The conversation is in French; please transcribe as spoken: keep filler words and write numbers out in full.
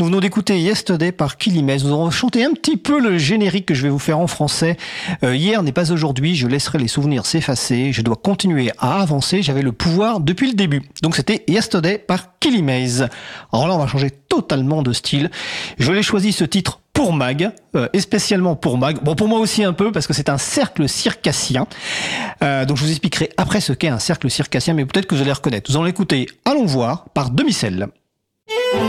venons d'écouter Yesterday par Killy Maze. Nous allons chanter un petit peu le générique que je vais vous faire en français. Euh, hier n'est pas aujourd'hui, je laisserai les souvenirs s'effacer. Je dois continuer à avancer, j'avais le pouvoir depuis le début. Donc c'était Yesterday par Killy Maze. Alors là, on va changer totalement de style. Je l'ai choisi ce titre pour Mag, euh, et spécialement pour Mag. Bon, pour moi aussi un peu, parce que c'est un cercle circassien. Euh, donc je vous expliquerai après ce qu'est un cercle circassien, mais peut-être que vous allez reconnaître. Nous allons l'écouter Allons voir par Demi-Sel.